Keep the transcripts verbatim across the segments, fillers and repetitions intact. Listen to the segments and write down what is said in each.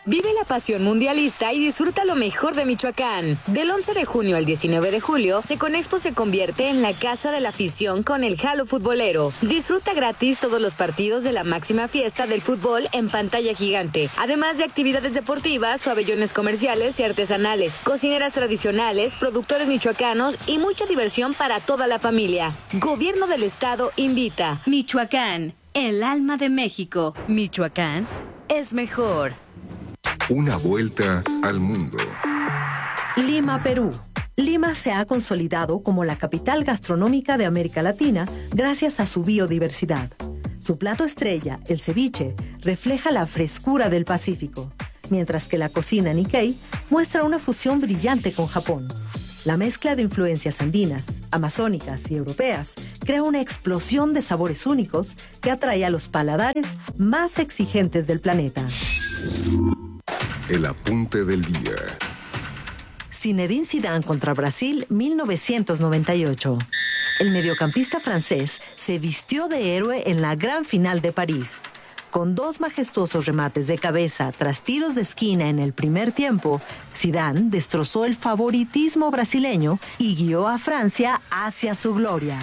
Vive la pasión mundialista y disfruta lo mejor de Michoacán. Del once de junio al diecinueve de julio, Seconexpo se convierte en la casa de la afición con el Jalo Futbolero. Disfruta gratis todos los partidos de la máxima fiesta del fútbol en pantalla gigante, además de actividades deportivas, pabellones comerciales y artesanales, cocineras tradicionales, productores michoacanos y mucha diversión para toda la familia. Gobierno del Estado invita. Michoacán, el alma de México. Michoacán es mejor. Una vuelta al mundo. Lima, Perú. Lima se ha consolidado como la capital gastronómica de América Latina gracias a su biodiversidad. Su plato estrella, el ceviche, refleja la frescura del Pacífico, mientras que la cocina Nikkei muestra una fusión brillante con Japón. La mezcla de influencias andinas, amazónicas y europeas crea una explosión de sabores únicos que atrae a los paladares más exigentes del planeta. El apunte del día. Zinedine Zidane contra Brasil, mil novecientos noventa y ocho. El mediocampista francés se vistió de héroe en la gran final de París. Con dos majestuosos remates de cabeza tras tiros de esquina en el primer tiempo, Zidane destrozó el favoritismo brasileño y guió a Francia hacia su gloria.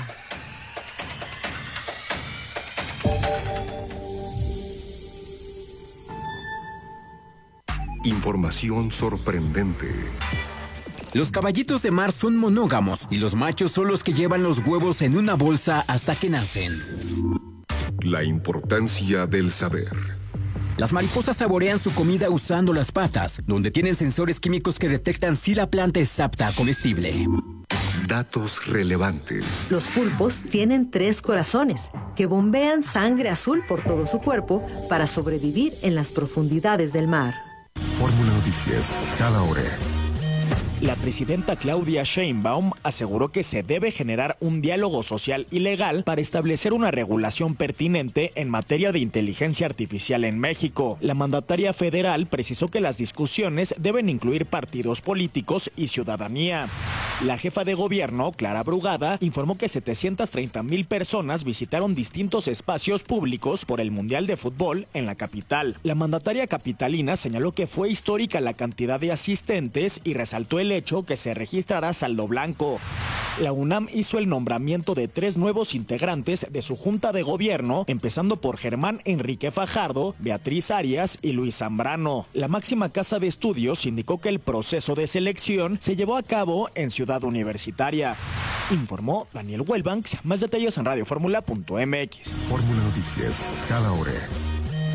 Información sorprendente. Los caballitos de mar son monógamos y los machos son los que llevan los huevos en una bolsa hasta que nacen. La importancia del saber. Las mariposas saborean su comida usando las patas, donde tienen sensores químicos que detectan si la planta es apta a comestible. Datos relevantes. Los pulpos tienen tres corazones que bombean sangre azul por todo su cuerpo para sobrevivir en las profundidades del mar. Fórmula Noticias, cada hora. La presidenta Claudia Sheinbaum aseguró que se debe generar un diálogo social y legal para establecer una regulación pertinente en materia de inteligencia artificial en México. La mandataria federal precisó que las discusiones deben incluir partidos políticos y ciudadanía. La jefa de gobierno, Clara Brugada, informó que setecientas treinta mil personas visitaron distintos espacios públicos por el Mundial de Fútbol en la capital. La mandataria capitalina señaló que fue histórica la cantidad de asistentes y resaltó el hecho que se registrará saldo blanco. La UNAM hizo el nombramiento de tres nuevos integrantes de su Junta de Gobierno, empezando por Germán Enrique Fajardo, Beatriz Arias y Luis Zambrano. La máxima casa de estudios indicó que el proceso de selección se llevó a cabo en Ciudad Universitaria. Informó Daniel Huelbanks. Más detalles en radio fórmula punto m x. Fórmula Noticias, cada hora.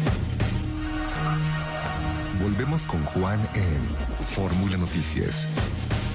Volvemos con Juan en Fórmula Noticias.